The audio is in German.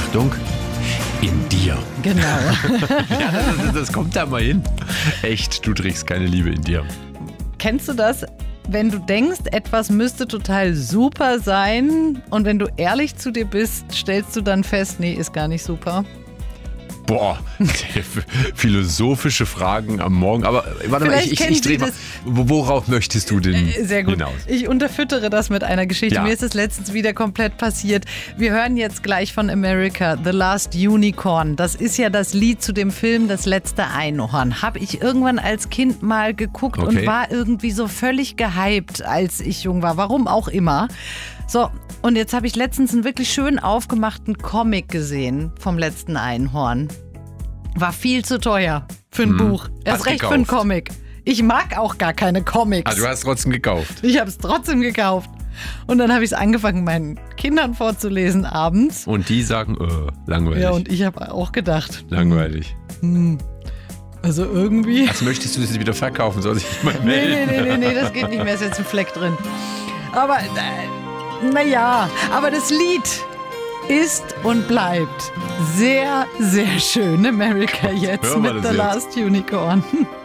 Achtung, in dir. Genau. Ja, das kommt da mal hin. Echt, du trägst keine Liebe in dir. Kennst du das, wenn du denkst, etwas müsste total super sein und wenn du ehrlich zu dir bist, stellst du dann fest, nee, ist gar nicht super? Boah, philosophische Fragen am Morgen. Aber warte mal, ich drehe mal. Worauf möchtest du denn sehr gut hinaus? Ich unterfüttere das mit einer Geschichte. Ja. Mir ist es letztens wieder komplett passiert. Wir hören jetzt gleich von America, The Last Unicorn. Das ist ja das Lied zu dem Film Das letzte Einhorn. Habe ich irgendwann als Kind mal geguckt und war irgendwie so völlig gehypt, als ich jung war. Warum auch immer. So, und jetzt habe ich letztens einen wirklich schön aufgemachten Comic gesehen vom letzten Einhorn. War viel zu teuer für ein Buch. Erst recht für einen Comic. Ich mag auch gar keine Comics. Ah, du hast trotzdem gekauft. Ich habe es trotzdem gekauft. Und dann habe ich es angefangen, meinen Kindern vorzulesen abends. Und die sagen, langweilig. Ja, und ich habe auch gedacht. Langweilig. Also irgendwie. Also möchtest du das wieder verkaufen? Soll ich mal melden? Nee, das geht nicht mehr. Ist jetzt ein Fleck drin. Aber, naja, aber das Lied ist und bleibt sehr, sehr schön. America jetzt Hören wir mit das The jetzt? Last Unicorn.